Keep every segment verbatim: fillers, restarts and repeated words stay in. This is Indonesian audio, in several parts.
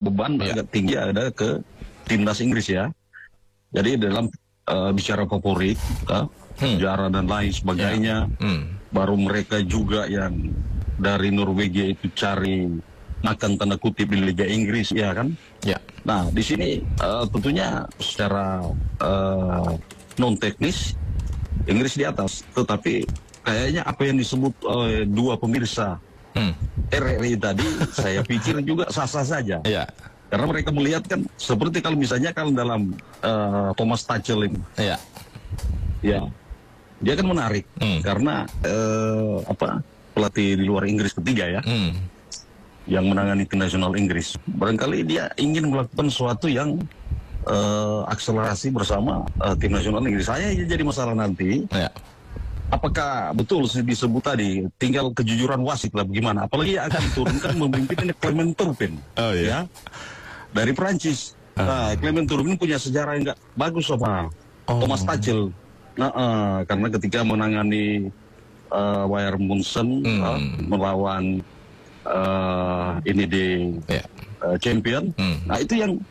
beban ya. agak tinggi ada ke timnas Inggris ya. Jadi dalam uh, bicara favorit, uh, Hmm. sejarah dan lain sebagainya, Ya. Hmm. baru mereka juga yang dari Norwegia itu cari makan tanda kutip di Liga Inggris, ya kan? Ya. Nah, di sini uh, tentunya secara uh, non teknis Inggris di atas, tetapi kayaknya apa yang disebut oleh dua pemirsa Hmm. R R I tadi, saya pikir juga sah-sah saja. Ya. Karena mereka melihat kan seperti kalau misalnya kalau dalam uh, Thomas Tuchel ini, Ya. ya dia kan menarik Hmm. karena uh, apa pelatih di luar Inggris ketiga ya, Hmm. yang menangani tim nasional Inggris. Barangkali dia ingin melakukan sesuatu yang uh, akselerasi bersama uh, tim nasional Inggris. Saya yang jadi masalah nanti, Ya. apakah betul disebut tadi tinggal kejujuran wasit lah bagaimana? Apalagi yang akan diturunkan memimpinnya Clement Turpin, Oh, iya. ya dari Prancis. Nah, Clement Turpin punya sejarah yang nggak bagus sama Oh. Thomas Tuchel. Nah, uh, karena ketika menangani uh, Bayern Munchen Hmm. uh, melawan uh, ini di Ya. uh, champion, Hmm. nah itu yang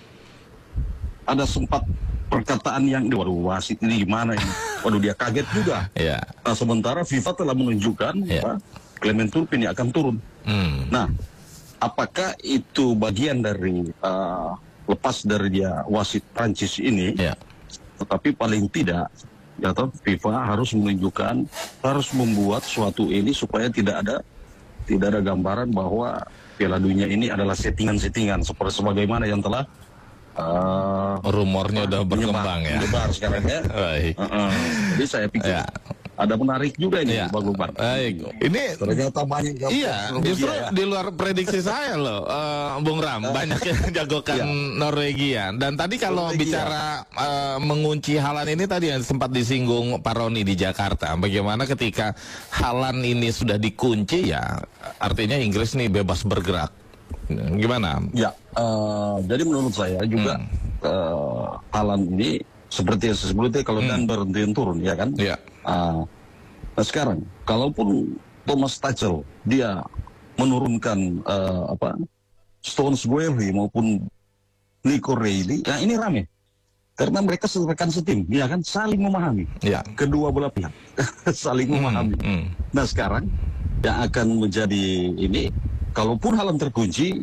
ada sempat perkataan yang, waduh wasit ini gimana ini? Waduh dia kaget juga. Ya. Nah, sementara FIFA telah menunjukkan Ya. apa, Clement Turpin yang akan turun. Hmm. Nah, apakah itu bagian dari uh, lepas dari dia wasit Prancis ini? Ya. Tetapi paling tidak, ya toh, FIFA harus menunjukkan, harus membuat suatu ini supaya tidak ada tidak ada gambaran bahwa Piala Dunia ini adalah settingan-settingan seperti sebagaimana yang telah uh, Rumornya udah berkembang ya. menyebar sekarang ya. Baik. Uh-uh. Jadi saya pikir Ya. ada menarik juga ini, Ya. Bang Gopar. Baik. Ini Ternyata banyak yang iya, Norwegia justru ya. di luar prediksi saya loh, eh, Bung Ram. Banyak yang jagokan Iya. Norwegia. Dan tadi kalau Norwegia. bicara eh, mengunci Haaland ini tadi yang sempat disinggung Pak Roni di Jakarta. Bagaimana ketika Haaland ini sudah dikunci ya, artinya Inggris nih bebas bergerak. Gimana? Ya, eh, jadi menurut saya juga Hmm. eh, Haaland ini seperti yang saya sebutnya kalau Hmm. dan berhenti yang turun, ya kan? Ya. Ah, nah sekarang, kalaupun Thomas Tuchel dia menurunkan eh, apa Stones Guerri maupun Nico Reilly, nah ini rame karena mereka rekan setim, ya kan, saling memahami. Ya. Kedua belah pihak saling memahami. Hmm. Nah sekarang yang akan menjadi ini, kalaupun Haaland terkunci,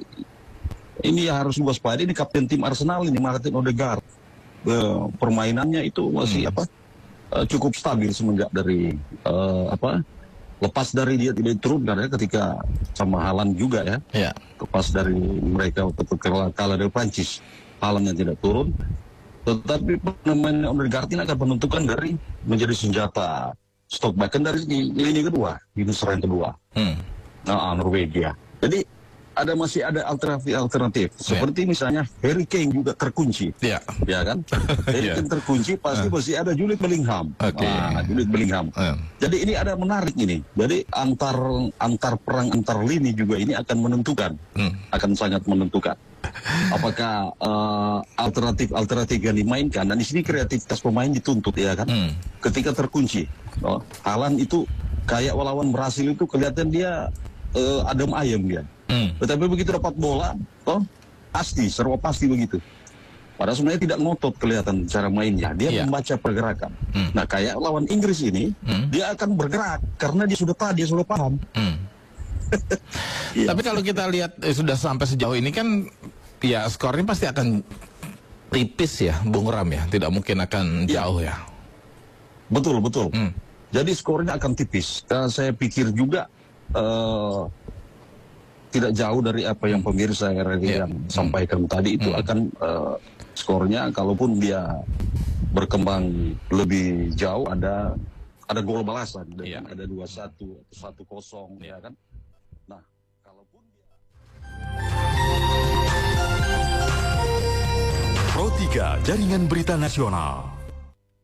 ini harus waspada. Ini kapten tim Arsenal ini Martin Odegaard. Eh, permainannya itu masih Hmm. apa eh, cukup stabil semenjak dari eh, apa lepas dari dia tidak turun karena ketika sama Haaland juga ya, Ya. lepas dari mereka ketika kalah dari Prancis, Haaland yang tidak turun, tetapi pemain Odegaard ini akan menentukan dari menjadi senjata stok bahkan dari lini kedua, di serang kedua. Hmm. Nah, Norwegia. Jadi ada masih ada alternatif-alternatif. Seperti misalnya Harry Kane juga terkunci, Ya. ya kan? Harry Ya. Kane terkunci pasti masih ada Jude Bellingham. Oke. Nah, Jude Bellingham. Hmm. Jadi ini ada menarik ini. Jadi antar antar perang antar lini juga ini akan menentukan, Hmm. akan sangat menentukan. Apakah eh, alternatif-alternatif yang dimainkan, dan di sini kreativitas pemain dituntut, ya kan? Hmm. Ketika terkunci, oh, Haaland itu kayak lawan Brasil itu kelihatan dia eh, adem ayem dia. Hmm. Tetapi begitu dapat bola, oh pasti, serba pasti begitu. Padahal sebenarnya tidak ngotot kelihatan cara mainnya. Dia Iya. membaca pergerakan. Hmm. Nah kayak lawan Inggris ini, Hmm. dia akan bergerak karena dia sudah tahu, dia sudah paham. Hmm. Iya. Tapi kalau kita lihat eh, sudah sampai sejauh ini kan, ya skornya pasti akan tipis ya, Bung Ram ya. Tidak mungkin akan Iya. jauh ya. Betul, betul. Hmm. Jadi skornya akan tipis. Dan saya pikir juga eh, tidak jauh dari apa yang pemirsa R R I Iya. yang sampaikan tadi itu Hmm. akan eh, skornya, kalaupun dia berkembang lebih jauh, ada ada gol balasan, Iya. ada dua satu atau satu kosong, ya kan? Nah, kalaupun dia... Pro tiga Jaringan Berita Nasional.